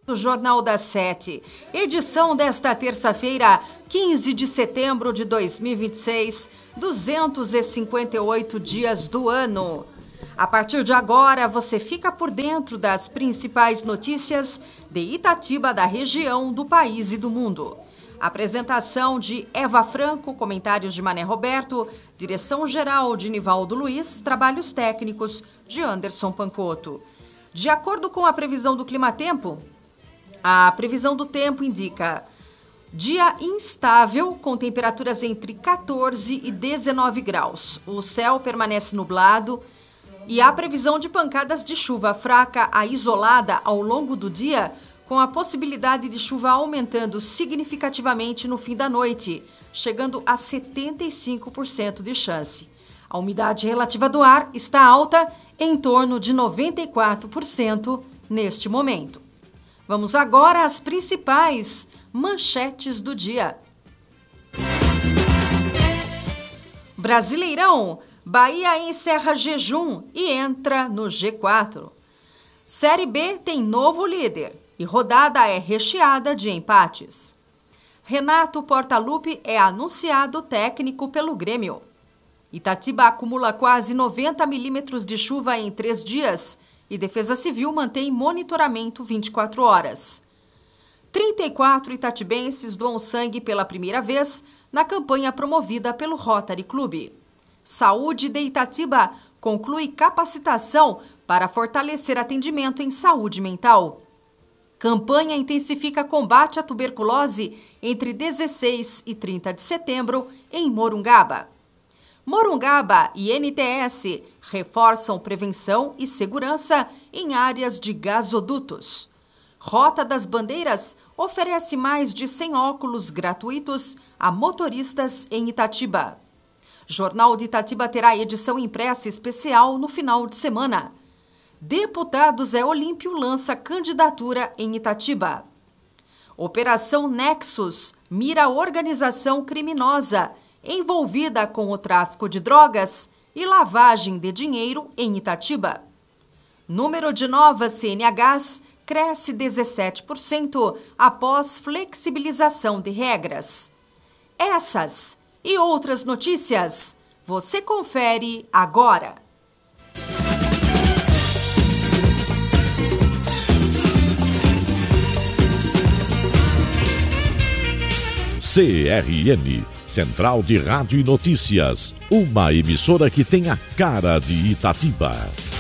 do Jornal das 7, edição desta terça-feira, 15 de setembro de 2026, 258 dias do ano. A partir de agora, você fica por dentro das principais notícias de Itatiba, da região, do país e do mundo. Apresentação de Eva Franco, comentários de Mané Roberto, direção-geral de Nivaldo Luiz, trabalhos técnicos de Anderson Pancotto. De acordo com a previsão do Climatempo, a previsão do tempo indica dia instável, com temperaturas entre 14 e 19 graus. O céu permanece nublado e há previsão de pancadas de chuva fraca a isolada ao longo do dia, com a possibilidade de chuva aumentando significativamente no fim da noite, chegando a 75% de chance. A umidade relativa do ar está alta, em torno de 94% neste momento. Vamos agora às principais manchetes do dia. Brasileirão, Bahia encerra jejum e entra no G4. Série B tem novo líder e rodada é recheada de empates. Renato Portaluppi é anunciado técnico pelo Grêmio. Itatiba acumula quase 90 milímetros de chuva em 3 dias e Defesa Civil mantém monitoramento 24 horas. 34 itatibenses doam sangue pela primeira vez na campanha promovida pelo Rotary Club. Saúde de Itatiba conclui capacitação para fortalecer atendimento em saúde mental. Campanha intensifica combate à tuberculose entre 16 e 30 de setembro em Morungaba. Morungaba e NTS reforçam prevenção e segurança em áreas de gasodutos. Rota das Bandeiras oferece mais de 100 óculos gratuitos a motoristas em Itatiba. Jornal de Itatiba terá edição impressa especial no final de semana. Deputado Zé Olímpio lança candidatura em Itatiba. Operação Nexus mira organização criminosa envolvida com o tráfico de drogas e lavagem de dinheiro em Itatiba. Número de novas CNHs cresce 17% após flexibilização de regras. Essas e outras notícias você confere agora. CRN, Central de Rádio e Notícias, uma emissora que tem a cara de Itatiba.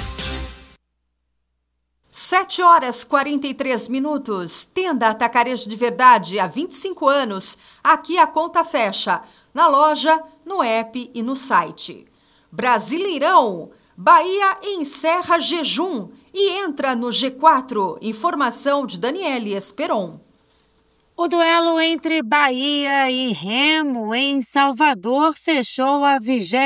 7 horas 43 minutos. Tenda Atacarejo de Verdade, há 25 anos. Aqui a conta fecha, na loja, no app e no site. Brasileirão, Bahia encerra jejum e entra no G4. Informação de Daniele Esperon. O duelo entre Bahia e Remo em Salvador fechou a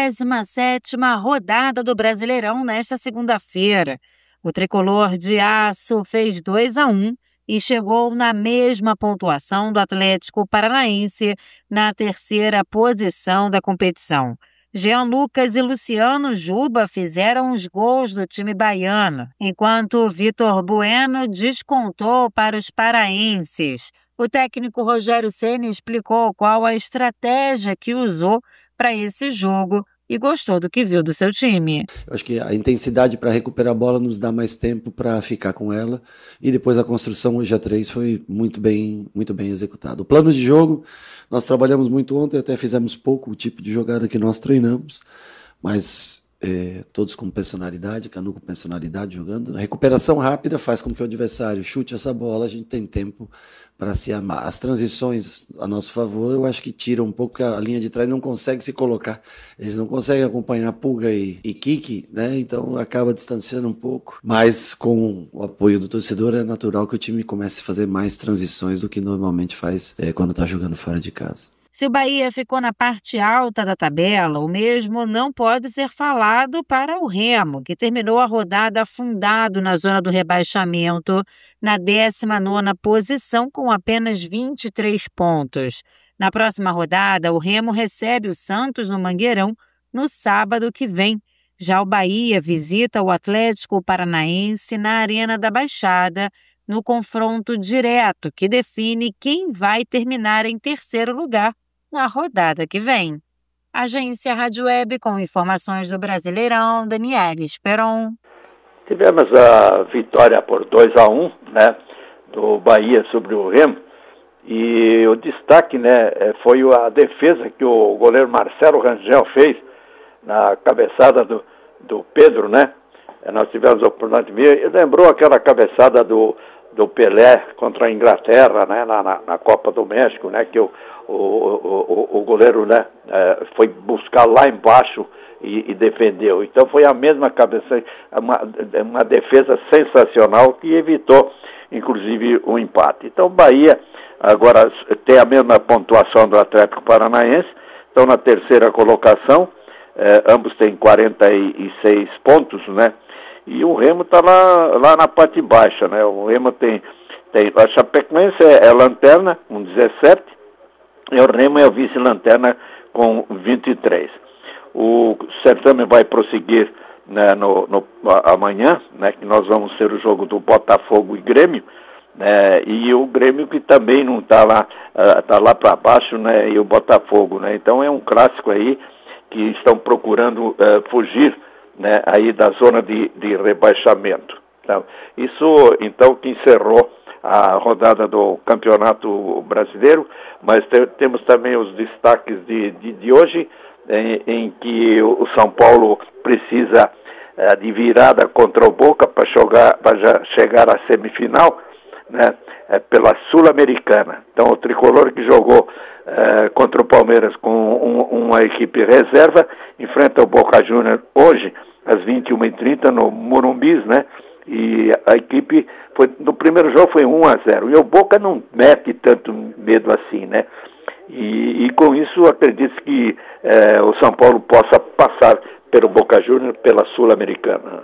27ª rodada do Brasileirão nesta segunda-feira. O tricolor de aço fez 2-1 e chegou na mesma pontuação do Atlético Paranaense na 3ª posição da competição. Jean Lucas e Luciano Juba fizeram os gols do time baiano, enquanto Vitor Bueno descontou para os paraenses. O técnico Rogério Ceni explicou qual a estratégia que usou para esse jogo e gostou do que viu do seu time. Eu acho que a intensidade para recuperar a bola nos dá mais tempo para ficar com ela, e depois a construção hoje a 3 foi muito bem executada. O plano de jogo, nós trabalhamos muito ontem, até fizemos pouco o tipo de jogada que nós treinamos, mas todos com personalidade, Canu com personalidade jogando. A recuperação rápida faz com que o adversário chute essa bola, a gente tem tempo para se amar. As transições a nosso favor, eu acho que tiram um pouco, porque a linha de trás não consegue se colocar, eles não conseguem acompanhar Pulga e Kiki, né? Então acaba distanciando um pouco, mas com o apoio do torcedor é natural que o time comece a fazer mais transições do que normalmente faz quando está jogando fora de casa. Se o Bahia ficou na parte alta da tabela, o mesmo não pode ser falado para o Remo, que terminou a rodada afundado na zona do rebaixamento, na 19ª posição com apenas 23 pontos. Na próxima rodada, o Remo recebe o Santos no Mangueirão no sábado que vem. Já o Bahia visita o Atlético Paranaense na Arena da Baixada no confronto direto que define quem vai terminar em terceiro lugar na rodada que vem. Agência Rádio Web com informações do Brasileirão, Daniela Esperon. Tivemos a vitória por 2-1, né, do Bahia sobre o Remo, e o destaque, né, foi a defesa que o goleiro Marcelo Rangel fez na cabeçada do Pedro, né? Nós tivemos a oportunidade de ver, lembrou aquela cabeçada do Pelé contra a Inglaterra, né, na Copa do México, né, que o goleiro, né, foi buscar lá embaixo e defendeu. Então foi a mesma cabeça, uma defesa sensacional que evitou, inclusive, o empate. Então o Bahia agora tem a mesma pontuação do Atlético Paranaense, estão na terceira colocação, ambos têm 46 pontos, né? E o Remo está lá na parte baixa, né? O Remo tem a Chapecoense é lanterna com 17, e o Remo é o vice-lanterna com 23. O certame vai prosseguir, né, amanhã, né, que nós vamos ter o jogo do Botafogo e Grêmio, né, e o Grêmio que também não está lá, está lá para baixo, né, e o Botafogo, né? Então é um clássico aí que estão procurando fugir, né, aí da zona de rebaixamento. Então, isso, então, que encerrou a rodada do Campeonato Brasileiro, mas temos também os destaques de hoje, em que o São Paulo precisa de virada contra o Boca para chegar à semifinal, né, pela Sul-Americana. Então, o tricolor que jogou contra o Palmeiras com uma equipe reserva enfrenta o Boca Juniors hoje, às 21h30, no Morumbi, né? E a equipe, no primeiro jogo foi 1-0. E o Boca não mete tanto medo assim, né? E com isso, acredito que o São Paulo possa passar pelo Boca Juniors, pela Sul-Americana.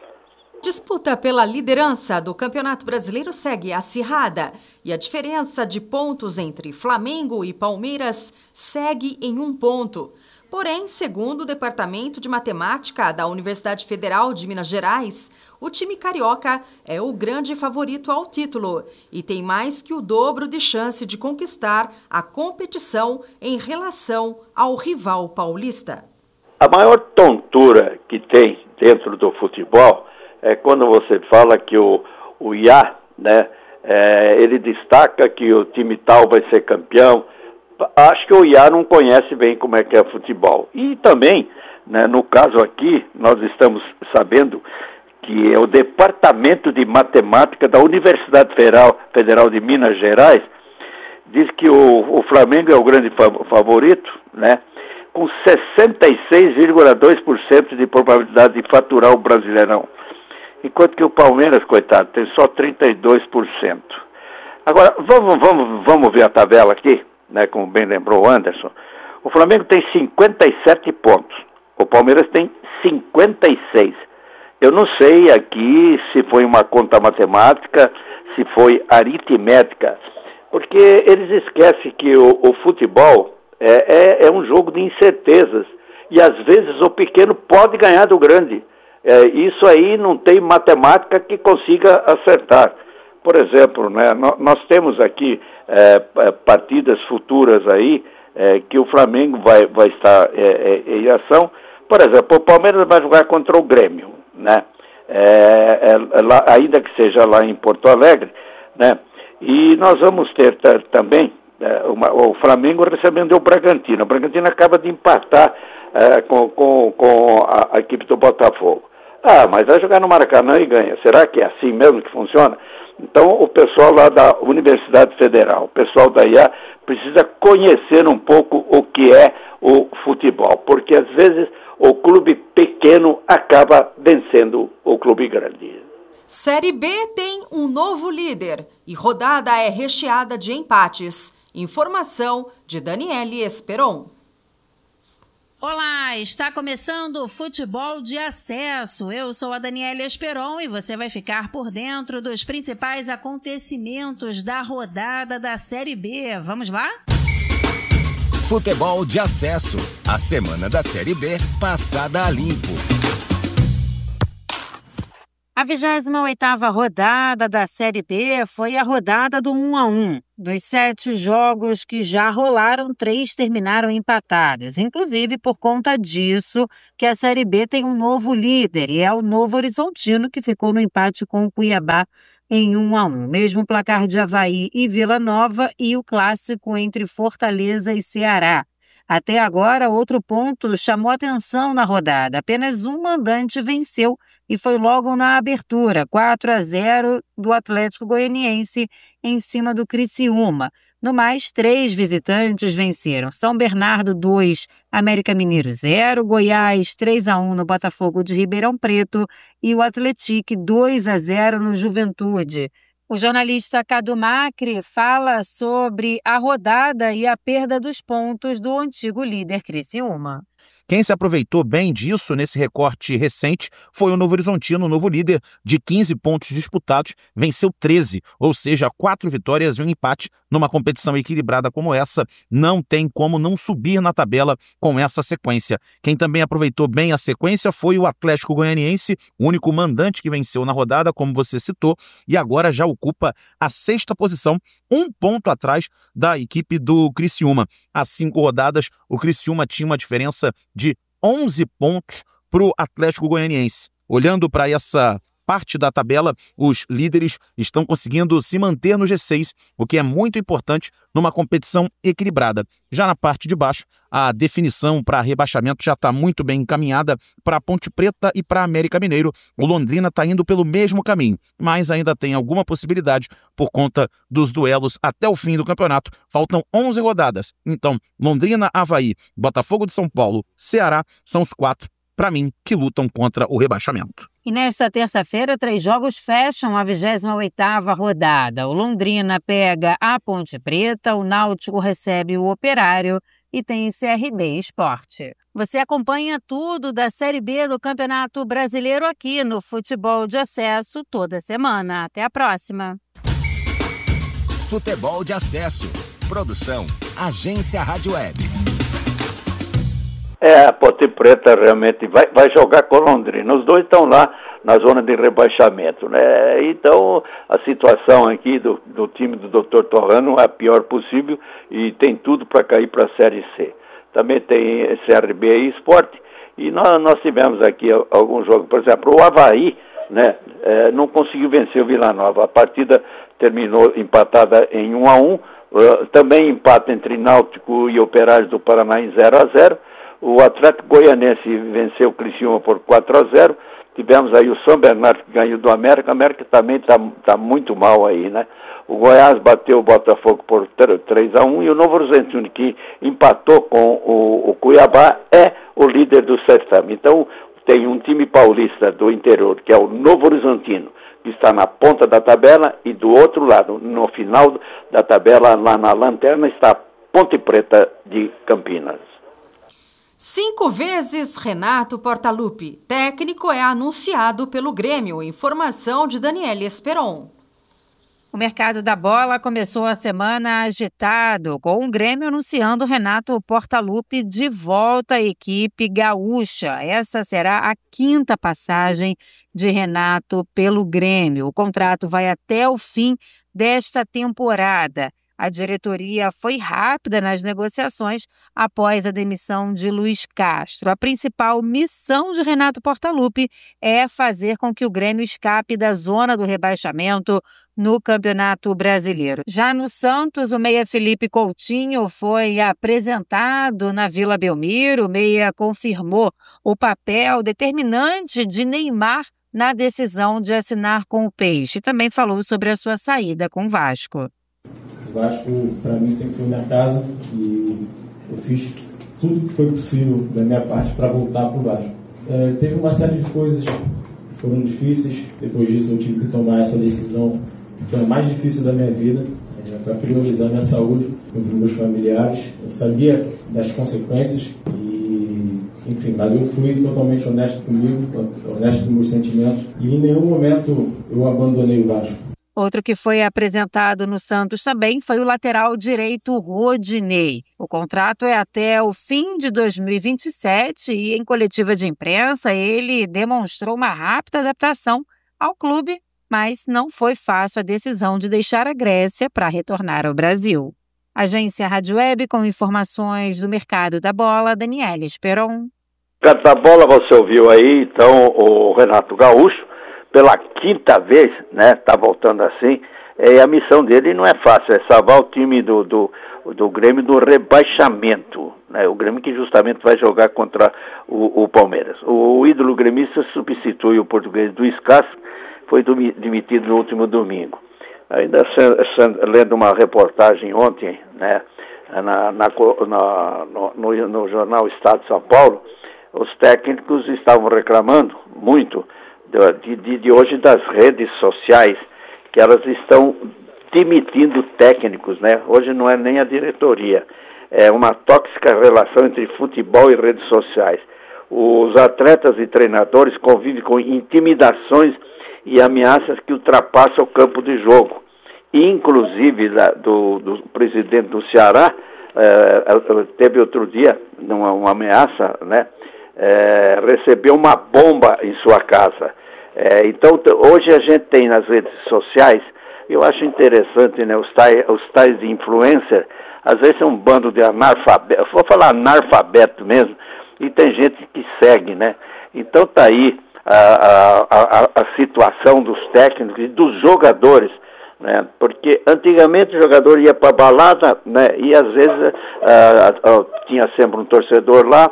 Disputa pela liderança do Campeonato Brasileiro segue acirrada e a diferença de pontos entre Flamengo e Palmeiras segue em 1 ponto. Porém, segundo o Departamento de Matemática da Universidade Federal de Minas Gerais, o time carioca é o grande favorito ao título e tem mais que o dobro de chance de conquistar a competição em relação ao rival paulista. A maior tontura que tem dentro do futebol é quando você fala que o IA, né, ele destaca que o time tal vai ser campeão. Acho que o IA não conhece bem como é que é futebol. E também, né, no caso aqui, nós estamos sabendo que é o Departamento de Matemática da Universidade Federal de Minas Gerais diz que o Flamengo é o grande favorito, né, com 66,2% de probabilidade de faturar o Brasileirão. Enquanto que o Palmeiras, coitado, tem só 32%. Agora, vamos ver a tabela aqui, né, como bem lembrou o Anderson. O Flamengo tem 57 pontos, o Palmeiras tem 56. Eu não sei aqui se foi uma conta matemática, se foi aritmética, porque eles esquecem que o futebol é um jogo de incertezas, e às vezes o pequeno pode ganhar do grande. Isso aí não tem matemática que consiga acertar. Por exemplo, né, nós temos aqui partidas futuras aí que o Flamengo vai estar em ação. Por exemplo, o Palmeiras vai jogar contra o Grêmio, né? Lá, ainda que seja lá em Porto Alegre, né? E nós vamos ter também o Flamengo recebendo o Bragantino. O Bragantino acaba de empatar com a equipe do Botafogo. Mas vai jogar no Maracanã e ganha. Será que é assim mesmo que funciona? Então, o pessoal lá da Universidade Federal, o pessoal da IA, precisa conhecer um pouco o que é o futebol, porque às vezes o clube pequeno acaba vencendo o clube grande. Série B tem um novo líder e rodada é recheada de empates. Informação de Daniele Esperon. Olá, está começando o Futebol de Acesso. Eu sou a Daniela Esperon e você vai ficar por dentro dos principais acontecimentos da rodada da Série B. Vamos lá? Futebol de Acesso. A semana da Série B passada a limpo. A 28ª rodada da Série B foi a rodada do 1-1. Dos 7 jogos que já rolaram, 3 terminaram empatados. Inclusive, por conta disso, que a Série B tem um novo líder, e é o Novo Horizontino, que ficou no empate com o Cuiabá em 1-1. Mesmo placar de Avaí e Vila Nova e o clássico entre Fortaleza e Ceará. Até agora, outro ponto chamou atenção na rodada. Apenas um mandante venceu e foi logo na abertura, 4-0 do Atlético Goianiense em cima do Criciúma. No mais, 3 visitantes venceram. São Bernardo 2, América Mineiro 0, Goiás 3-1 no Botafogo de Ribeirão Preto e o Atlético 2-0 no Juventude. O jornalista Cadu Macri fala sobre a rodada e a perda dos pontos do antigo líder Criciúma. Quem se aproveitou bem disso nesse recorte recente foi o Novo Horizontino, o novo líder de 15 pontos disputados, venceu 13, ou seja, 4 vitórias e um empate numa competição equilibrada como essa. Não tem como não subir na tabela com essa sequência. Quem também aproveitou bem a sequência foi o Atlético Goianiense, o único mandante que venceu na rodada, como você citou, e agora já ocupa a 6ª posição, 1 ponto atrás da equipe do Criciúma. Às 5 rodadas, o Criciúma tinha uma diferença de 11 pontos para o Atlético Goianiense. Olhando para essa parte da tabela, os líderes estão conseguindo se manter no G6, o que é muito importante numa competição equilibrada. Já na parte de baixo, a definição para rebaixamento já está muito bem encaminhada para a Ponte Preta e para a América Mineiro. O Londrina está indo pelo mesmo caminho, mas ainda tem alguma possibilidade por conta dos duelos até o fim do campeonato. Faltam 11 rodadas. Então, Londrina, Avaí, Botafogo de São Paulo, Ceará são os 4, para mim, que lutam contra o rebaixamento. E nesta terça-feira, 3 jogos fecham a 28ª rodada. O Londrina pega a Ponte Preta, o Náutico recebe o Operário e tem CRB Esporte. Você acompanha tudo da Série B do Campeonato Brasileiro aqui no Futebol de Acesso toda semana. Até a próxima. Futebol de Acesso. Produção, Agência Rádio Web. A Ponte Preta realmente vai jogar com Londrina. Os dois estão lá na zona de rebaixamento, né? Então, a situação aqui do time do Dr. Torrano é a pior possível e tem tudo para cair para a Série C. Também tem CRB e Esporte. E nós tivemos aqui alguns jogos, por exemplo, o Avaí, né, não conseguiu vencer o Vila Nova. A partida terminou empatada em 1-1. Também empate entre Náutico e Operário do Paraná em 0-0. O Atlético Goianiense venceu o Criciúma por 4-0. Tivemos aí o São Bernardo que ganhou do América. O América também está muito mal aí, né? O Goiás bateu o Botafogo por 3-1 e o Novo Horizontino, que empatou com o Cuiabá, é o líder do certame. Então, tem um time paulista do interior, que é o Novo Horizontino, que está na ponta da tabela, e do outro lado, no final da tabela, lá na lanterna, está a Ponte Preta de Campinas. 5 vezes Renato Portaluppi. Técnico é anunciado pelo Grêmio. Informação de Daniele Esperon. O mercado da bola começou a semana agitado, com o Grêmio anunciando Renato Portaluppi de volta à equipe gaúcha. Essa será a 5ª passagem de Renato pelo Grêmio. O contrato vai até o fim desta temporada. A diretoria foi rápida nas negociações após a demissão de Luiz Castro. A principal missão de Renato Portaluppi é fazer com que o Grêmio escape da zona do rebaixamento no Campeonato Brasileiro. Já no Santos, o meia Felipe Coutinho foi apresentado na Vila Belmiro. O meia confirmou o papel determinante de Neymar na decisão de assinar com o Peixe. Também falou sobre a sua saída com o Vasco. O Vasco, para mim, sempre foi minha casa e eu fiz tudo que foi possível da minha parte para voltar para o Vasco. Teve uma série de coisas que foram difíceis. Depois disso, eu tive que tomar essa decisão, que foi a mais difícil da minha vida, para priorizar minha saúde e dos meus familiares. Eu sabia das consequências e, enfim, mas eu fui totalmente honesto comigo, honesto com meus sentimentos, e em nenhum momento eu abandonei o Vasco. Outro que foi apresentado no Santos também foi o lateral direito Rodinei. O contrato é até o fim de 2027 e, em coletiva de imprensa, ele demonstrou uma rápida adaptação ao clube, mas não foi fácil a decisão de deixar a Grécia para retornar ao Brasil. Agência Rádio Web com informações do mercado da bola, Daniela Esperon. Mercado da bola, você ouviu aí, então, o Renato Gaúcho, pela quinta vez, né, tá voltando assim, a missão dele não é fácil, é salvar o time do Grêmio do rebaixamento, né, o Grêmio que justamente vai jogar contra o Palmeiras. O ídolo gremista substitui o português Luiz Castro, foi demitido no último domingo. Ainda lendo uma reportagem ontem, né, no jornal Estado de São Paulo, os técnicos estavam reclamando muito de hoje das redes sociais, que elas estão demitindo técnicos, né? Hoje não é nem a diretoria, é uma tóxica relação entre futebol e redes sociais. Os atletas e treinadores convivem com intimidações e ameaças que ultrapassam o campo de jogo. Inclusive do presidente do Ceará, teve outro dia uma ameaça, né? Recebeu uma bomba em sua casa. Então, hoje a gente tem nas redes sociais, eu acho interessante, né, os tais de influencer, às vezes é um bando de analfabeto, vou falar analfabeto mesmo, e tem gente que segue, né? Então tá aí a situação dos técnicos e dos jogadores, né? Porque antigamente o jogador ia para balada, né? E às vezes tinha sempre um torcedor lá,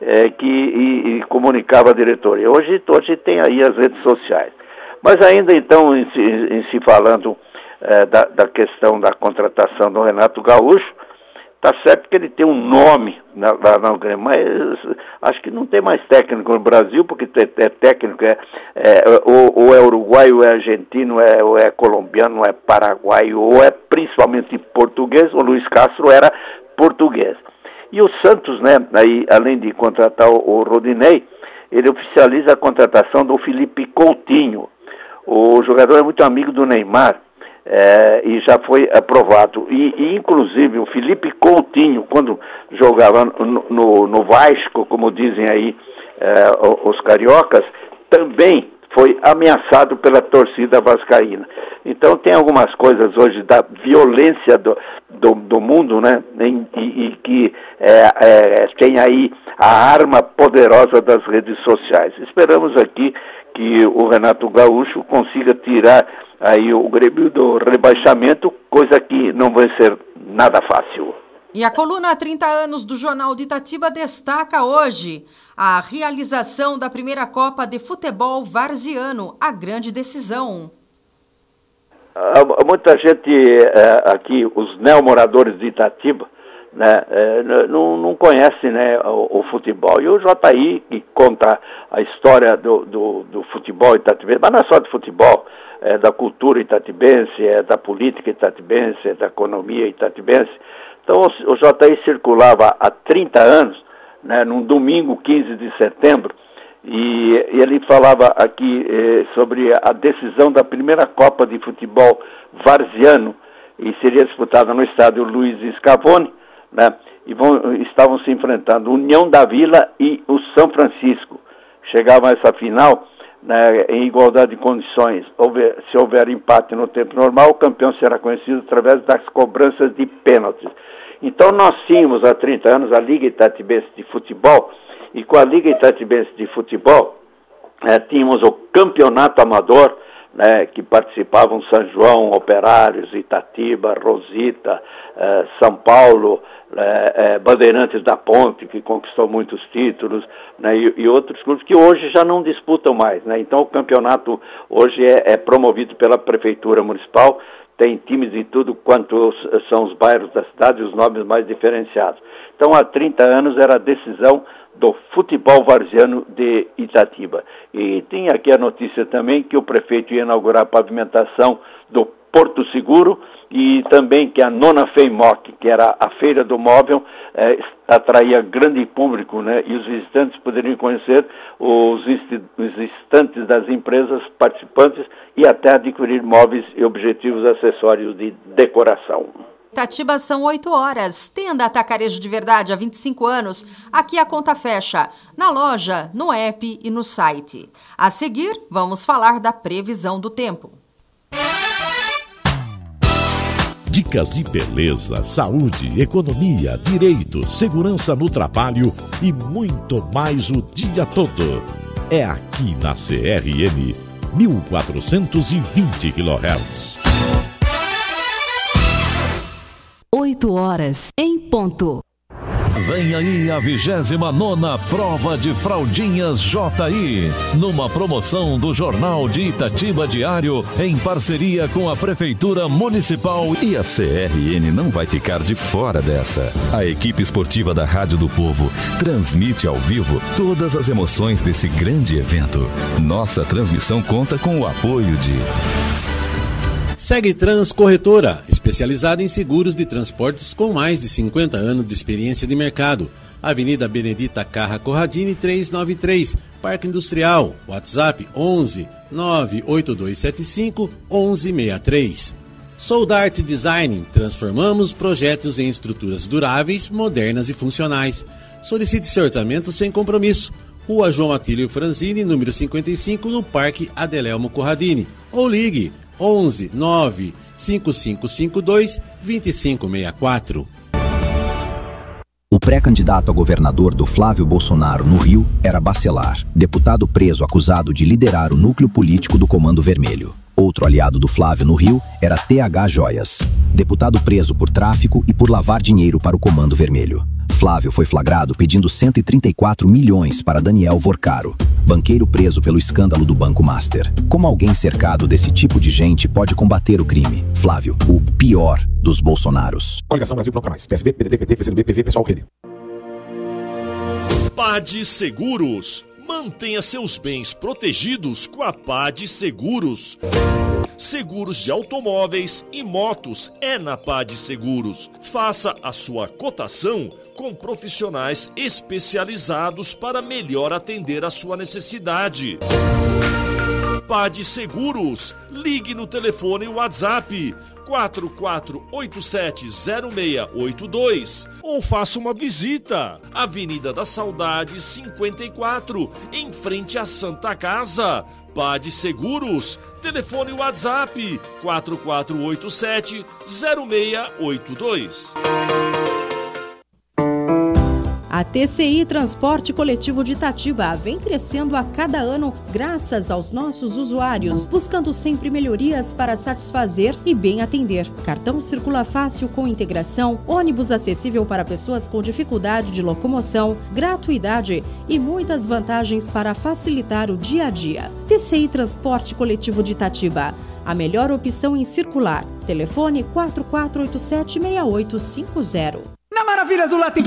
que comunicava a diretoria. Hoje tem aí as redes sociais. Mas ainda então, em se falando da questão da contratação do Renato Gaúcho, tá certo que ele tem um nome lá no Grêmio, mas acho que não tem mais técnico no Brasil, porque técnico ou é uruguaio, ou é argentino, ou é colombiano, ou é paraguaio, ou é principalmente português. O Luiz Castro era português. E o Santos, né, aí, além de contratar o Rodinei, ele oficializa a contratação do Felipe Coutinho. O jogador é muito amigo do Neymar, e já foi aprovado. E inclusive, o Felipe Coutinho, quando jogava no Vasco, como dizem aí os cariocas, também foi ameaçado pela torcida vascaína. Então tem algumas coisas hoje da violência do mundo, né? E que tem aí a arma poderosa das redes sociais. Esperamos aqui que o Renato Gaúcho consiga tirar aí o Grêmio do rebaixamento, coisa que não vai ser nada fácil. E a coluna 30 anos do Jornal de Itatiba destaca hoje a realização da primeira Copa de Futebol Varziano, a grande decisão. Muita gente aqui, os neomoradores de Itatiba, né, não conhece, né, o futebol. E o JI, que conta a história do futebol itatibense, mas não é só de futebol, é da cultura itatibense, é da política itatibense, é da economia itatibense. Então o JI circulava há 30 anos, né, num domingo 15 de setembro, e ele falava aqui sobre a decisão da primeira Copa de Futebol Varziano, e seria disputada no estádio Luiz Scavone, né, e estavam se enfrentando União da Vila e o São Francisco. Chegavam a essa final, né, em igualdade de condições. Se houver empate no tempo normal, o campeão será conhecido através das cobranças de pênaltis. Então nós tínhamos há 30 anos a Liga Itatibense de Futebol, e com a Liga Itatibense de Futebol tínhamos o Campeonato Amador, né, que participavam São João, Operários, Itatiba, Rosita, São Paulo, Bandeirantes da Ponte, que conquistou muitos títulos, né, e outros clubes que hoje já não disputam mais, né? Então o campeonato hoje é promovido pela Prefeitura Municipal, tem times em tudo quanto são os bairros da cidade, os nomes mais diferenciados. Então há 30 anos era a decisão do futebol varziano de Itatiba. E tem aqui a notícia também que o prefeito ia inaugurar a pavimentação do Porto Seguro e também que a nona FEIMOC, que era a Feira do Móvel, atraía grande público, né? E os visitantes poderiam conhecer os estantes das empresas participantes e até adquirir móveis e objetivos acessórios de decoração. Itatiba são 8 horas. Tenda Atacarejo de Verdade há 25 anos. Aqui a conta fecha. Na loja, no app e no site. A seguir, vamos falar da previsão do tempo. Dicas de beleza, saúde, economia, direito, segurança no trabalho e muito mais o dia todo. É aqui na CRM 1420 kHz. 8 horas em ponto. Vem aí a 29ª Prova de Fraldinhas JI, numa promoção do Jornal de Itatiba Diário, em parceria com a Prefeitura Municipal. E a CRN não vai ficar de fora dessa. A equipe esportiva da Rádio do Povo transmite ao vivo todas as emoções desse grande evento. Nossa transmissão conta com o apoio de... Segtrans Corretora, especializada em seguros de transportes com mais de 50 anos de experiência de mercado. Avenida Benedita Carra Corradini 393, Parque Industrial, WhatsApp 11 98275 1163. Soldart Design, transformamos projetos em estruturas duráveis, modernas e funcionais. Solicite seu orçamento sem compromisso. Rua João Atílio Franzini, número 55, no Parque Adelelmo Corradini. Ou ligue 11 9 5552 2564. O pré-candidato a governador do Flávio Bolsonaro no Rio era Bacelar, deputado preso acusado de liderar o núcleo político do Comando Vermelho. Outro aliado do Flávio no Rio era TH Joias, deputado preso por tráfico e por lavar dinheiro para o Comando Vermelho. Flávio foi flagrado pedindo 134 milhões para Daniel Vorcaro, banqueiro preso pelo escândalo do Banco Master. Como alguém cercado desse tipo de gente pode combater o crime? Flávio, o pior dos Bolsonaros. Coligação Brasil Bloco Mais, PSB, PDT, PT, PCdoB, PV, Pessoal, Rede. PAD Seguros. Mantenha seus bens protegidos com a PAD Seguros. Seguros de automóveis e motos é na PAD Seguros. Faça a sua cotação com profissionais especializados para melhor atender a sua necessidade. PAD Seguros. Ligue no telefone WhatsApp 44870682 ou faça uma visita. Avenida da Saudade 54, em frente à Santa Casa. PAD Seguros. Telefone WhatsApp 44870682. A TCI Transporte Coletivo de Itatiba vem crescendo a cada ano graças aos nossos usuários, buscando sempre melhorias para satisfazer e bem atender. Cartão circula fácil com integração, ônibus acessível para pessoas com dificuldade de locomoção, gratuidade e muitas vantagens para facilitar o dia a dia. TCI Transporte Coletivo de Itatiba, a melhor opção em circular. Telefone 4487-6850. Na Maravilhas do Latin